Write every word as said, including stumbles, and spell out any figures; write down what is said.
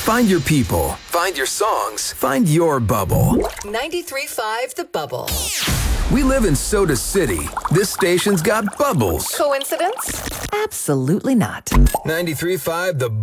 Find your people. Find your songs. Find your bubble. ninety-three point five The Bubble. We live in Soda City. This station's got bubbles. Coincidence? Absolutely not. ninety-three point five The